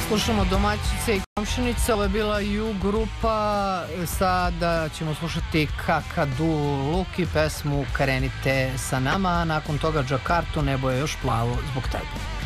Slušamo domaćice i komšinice, ovo je bila U grupa, sada ćemo slušati Kakadu Luki, pesmu Krenite sa nama, a nakon toga Džakartu, nebo je još plavo zbog tebe.